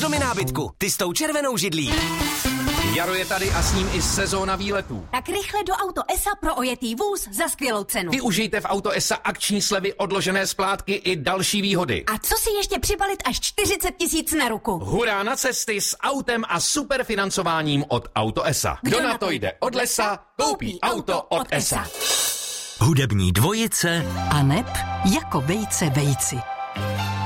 Domy nábytku, ty s tou červenou židlí. Jaro je tady a s ním i sezóna výletů. Tak rychle do Auto ESA pro ojetý vůz za skvělou cenu. Využijte v Auto ESA akční slevy, odložené splátky i další výhody. A co si ještě přibalit až 40 000 na ruku? Hurá na cesty s autem a superfinancováním od Auto ESA. Kdo na to jde od lesa, koupí auto od ESA. Hudební dvojice a neb jako vejce vejci.